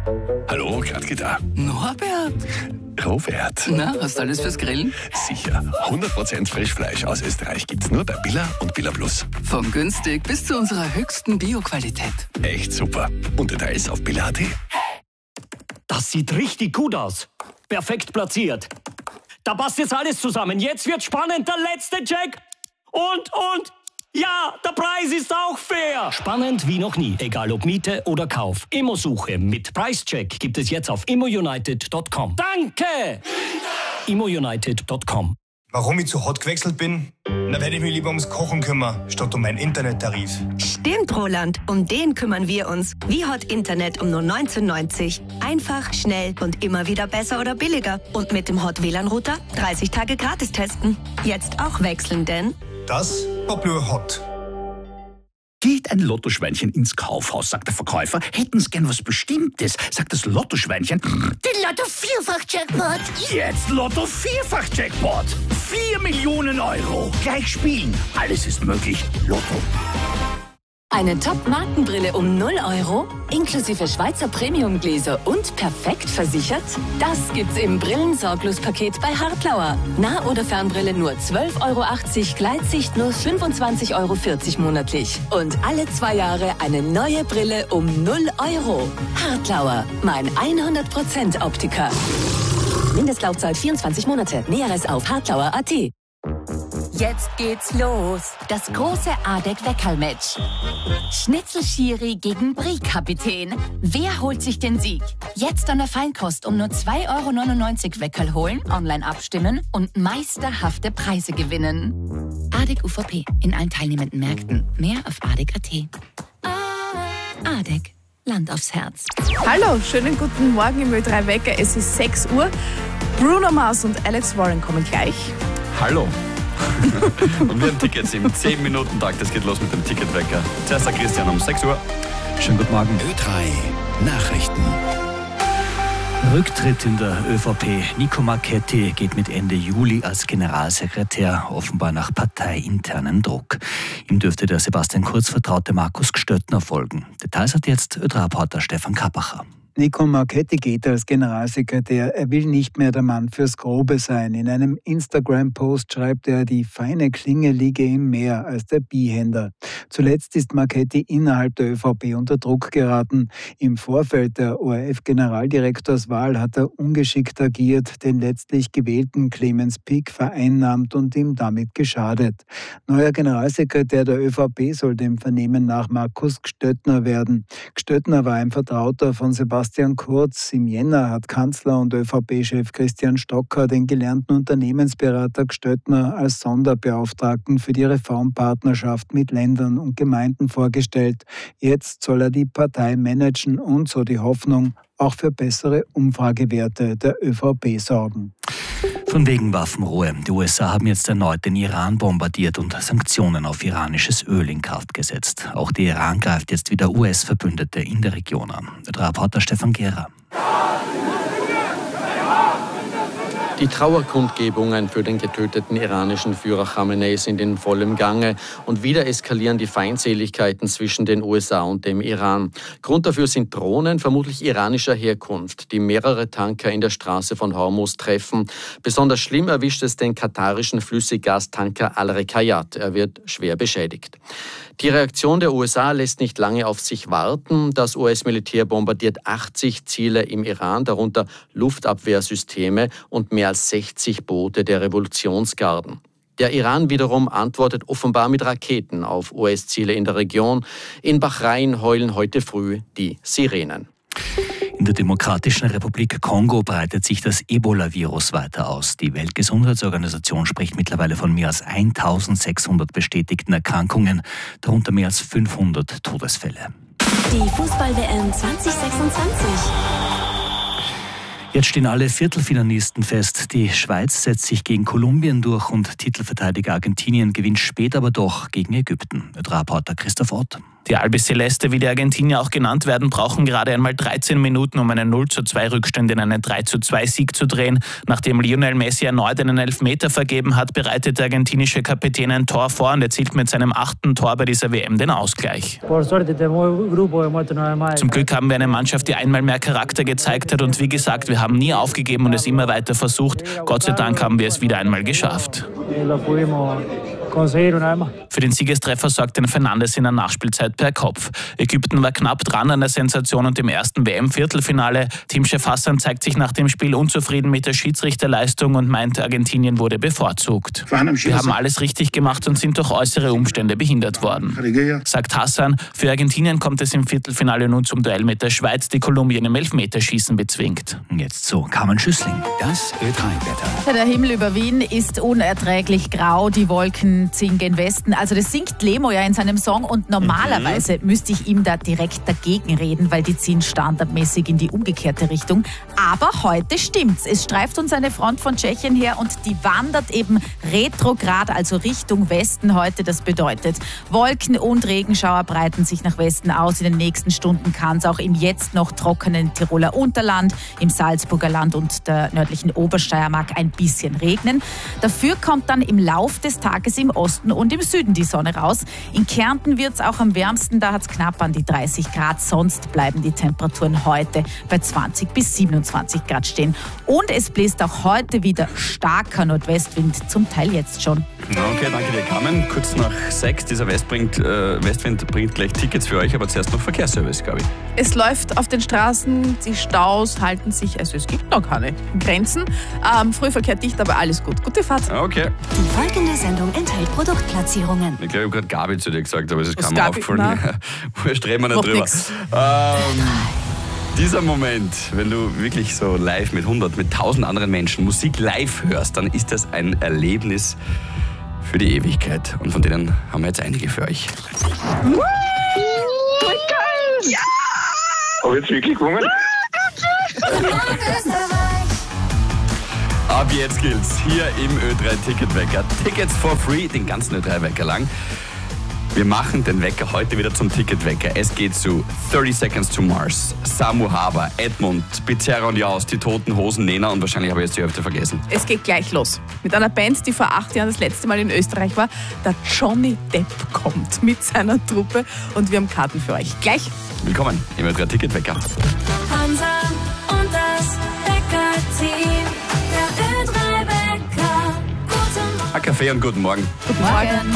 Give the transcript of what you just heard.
Hallo, Gradke da. Norbert. Robert. Na, hast du alles fürs Grillen? Sicher. 100% Frischfleisch aus Österreich gibt's nur bei Billa und Billa Plus. Von günstig bis zu unserer höchsten Bioqualität. Echt super. Und Details auf billa.at. Das sieht richtig gut aus. Perfekt platziert. Da passt jetzt alles zusammen. Jetzt wird spannend, der letzte Check. Und, ja, der Preis ist auch fair. Spannend wie noch nie, egal ob Miete oder Kauf. Immosuche mit Preischeck gibt es jetzt auf immounited.com. Danke! immounited.com. Warum ich zu Hot gewechselt bin? Da werde ich mich lieber ums Kochen kümmern, statt um meinen Internettarif. Stimmt, Roland. Um den kümmern wir uns. Wie Hot Internet um nur 19,90. Einfach, schnell und immer wieder besser oder billiger. Und mit dem Hot WLAN-Router 30 Tage gratis testen. Jetzt auch wechseln, denn... Das war Blue Hot. Geht ein Lottoschweinchen ins Kaufhaus, sagt der Verkäufer. Hätten Sie gern was Bestimmtes, sagt das Lottoschweinchen. Den Lotto-Vierfach-Jackpot. Jetzt Lotto-Vierfach-Jackpot. 4 Millionen Euro. Gleich spielen. Alles ist möglich. Lotto. Eine Top-Markenbrille um 0 Euro, inklusive Schweizer Premium-Gläser und perfekt versichert? Das gibt's im Brillensorglos-Paket bei Hartlauer. Nah- oder Fernbrille nur 12,80 Euro, Gleitsicht nur 25,40 Euro monatlich. Und alle 2 Jahre eine neue Brille um 0 Euro. Hartlauer, mein 100% Optiker. Mindestlaufzeit 24 Monate. Näheres auf hartlauer.at. Jetzt geht's los. Das große ADEC-Weckerl-Match. Schnitzel-Schiri gegen Brie-Kapitän. Wer holt sich den Sieg? Jetzt an der Feinkost um nur 2,99 Euro Weckerl holen, online abstimmen und meisterhafte Preise gewinnen. ADEC UVP in allen teilnehmenden Märkten. Mehr auf ADEC.at. ADEC. Land aufs Herz. Hallo, schönen guten Morgen im Ö3 Wecker. Es ist 6 Uhr. Bruno Mars und Alex Warren kommen gleich. Hallo. Und wir haben Tickets im 10-Minuten-Tag. Das geht los mit dem Ticketwecker. Zuerst der Christian um 6 Uhr. Schönen guten Morgen. Ö3 Nachrichten. Rücktritt in der ÖVP. Nico Marchetti geht mit Ende Juli als Generalsekretär, offenbar nach parteiinternem Druck. Ihm dürfte der Sebastian Kurz vertraute Markus Gstöttner folgen. Details hat jetzt Ö3-Reporter Stefan Kappacher. Nico Marchetti geht als Generalsekretär. Er will nicht mehr der Mann fürs Grobe sein. In einem Instagram-Post schreibt er, die feine Klinge liege ihm mehr als der Bihänder. Zuletzt ist Marchetti innerhalb der ÖVP unter Druck geraten. Im Vorfeld der ORF-Generaldirektorswahl hat er ungeschickt agiert, den letztlich gewählten Clemens Pick vereinnahmt und ihm damit geschadet. Neuer Generalsekretär der ÖVP soll dem Vernehmen nach Markus Gstöttner werden. Gstöttner war ein Vertrauter von Sebastian Kurz. Im Jänner hat Kanzler und ÖVP-Chef Christian Stocker den gelernten Unternehmensberater Gstöttner als Sonderbeauftragten für die Reformpartnerschaft mit Ländern und Gemeinden vorgestellt. Jetzt soll er die Partei managen und, so die Hoffnung, auch für bessere Umfragewerte der ÖVP sorgen. Von wegen Waffenruhe. Die USA haben jetzt erneut den Iran bombardiert und Sanktionen auf iranisches Öl in Kraft gesetzt. Auch der Iran greift jetzt wieder US-Verbündete in der Region an. Der Reporter Stefan Gera. Die Trauerkundgebungen für den getöteten iranischen Führer Khamenei sind in vollem Gange und wieder eskalieren die Feindseligkeiten zwischen den USA und dem Iran. Grund dafür sind Drohnen, vermutlich iranischer Herkunft, die mehrere Tanker in der Straße von Hormuz treffen. Besonders schlimm erwischt es den katarischen Flüssiggastanker Al-Rekayat. Er wird schwer beschädigt. Die Reaktion der USA lässt nicht lange auf sich warten. Das US-Militär bombardiert 80 Ziele im Iran, darunter Luftabwehrsysteme und mehr als 60 Boote der Revolutionsgarden. Der Iran wiederum antwortet offenbar mit Raketen auf US-Ziele in der Region. In Bahrain heulen heute früh die Sirenen. In der Demokratischen Republik Kongo breitet sich das Ebola-Virus weiter aus. Die Weltgesundheitsorganisation spricht mittlerweile von mehr als 1600 bestätigten Erkrankungen, darunter mehr als 500 Todesfälle. Die Fußball-WM 2026. Jetzt stehen alle Viertelfinalisten fest. Die Schweiz setzt sich gegen Kolumbien durch und Titelverteidiger Argentinien gewinnt später aber doch gegen Ägypten. Der Reporter Christoph Ott. Die Albiceleste, wie die Argentinier auch genannt werden, brauchen gerade einmal 13 Minuten, um einen 0:2 Rückstand in einen 3:2 Sieg zu drehen. Nachdem Lionel Messi erneut einen Elfmeter vergeben hat, bereitet der argentinische Kapitän ein Tor vor und erzielt mit seinem 8. Tor bei dieser WM den Ausgleich. Zum Glück haben wir eine Mannschaft, die einmal mehr Charakter gezeigt hat und wie gesagt, wir haben nie aufgegeben und es immer weiter versucht. Gott sei Dank haben wir es wieder einmal geschafft. Für den Siegestreffer sorgte Fernandes in der Nachspielzeit per Kopf. Ägypten war knapp dran an der Sensation und dem ersten WM-Viertelfinale. Teamchef Hassan zeigt sich nach dem Spiel unzufrieden mit der Schiedsrichterleistung und meint, Argentinien wurde bevorzugt. Wir haben alles richtig gemacht und sind durch äußere Umstände behindert worden, sagt Hassan. Für Argentinien kommt es im Viertelfinale nun zum Duell mit der Schweiz, die Kolumbien im Elfmeterschießen bezwingt. Jetzt so, Carmen Schüssling, das Ö3-Wetter. Der Himmel über Wien ist unerträglich grau, die Wolken ziehen gen Westen. Also das singt Lemo ja in seinem Song und normalerweise müsste ich ihm da direkt dagegen reden, weil die ziehen standardmäßig in die umgekehrte Richtung. Aber heute stimmt's. Es streift uns eine Front von Tschechien her und die wandert eben retrograd, also Richtung Westen heute. Das bedeutet, Wolken und Regenschauer breiten sich nach Westen aus. In den nächsten Stunden kann es auch im jetzt noch trockenen Tiroler Unterland, im Salzburger Land und der nördlichen Obersteiermark ein bisschen regnen. Dafür kommt dann im Lauf des Tages im Osten und im Süden die Sonne raus. In Kärnten wird es auch am wärmsten, da hat es knapp an die 30 Grad. Sonst bleiben die Temperaturen heute bei 20 bis 27 Grad stehen. Und es bläst auch heute wieder starker Nordwestwind, zum Teil jetzt schon. Okay, danke dir, Carmen. Kurz nach 6, dieser Westwind bringt gleich Tickets für euch, aber zuerst noch Verkehrsservice, glaube ich. Es läuft auf den Straßen, die Staus halten sich, also es gibt noch keine Grenzen. Frühverkehr dicht, aber alles gut. Gute Fahrt. Okay. Die folgende Sendung enthält Produktplatzierungen. Ich glaube, ich habe gerade Gabi zu dir gesagt, aber es ist kaum aufgefallen. Wurscht, reden wir nicht drüber. Dieser Moment, wenn du wirklich so live mit 100, mit 1000 anderen Menschen Musik live hörst, dann ist das ein Erlebnis für die Ewigkeit. Und von denen haben wir jetzt einige für euch. Geil! Ja! Habe ich jetzt wirklich gewonnen? Ab jetzt gilt's hier im Ö3-Ticketwecker. Tickets for free, den ganzen Ö3-Wecker lang. Wir machen den Wecker heute wieder zum Ticketwecker. Es geht zu 30 Seconds to Mars, Samu Haber, Edmund, Bizarre und Jaus, die Toten Hosen, Nena und wahrscheinlich habe ich jetzt die Hälfte vergessen. Es geht gleich los. Mit einer Band, die vor 8 Jahren das letzte Mal in Österreich war. Der Johnny Depp kommt mit seiner Truppe und wir haben Karten für euch. Gleich. Willkommen im Ö3-Ticketwecker. Hansa und das Wecker-Team. Der Ö3-Wecker. Guten Morgen. Kaffee und guten Morgen. Guten Morgen.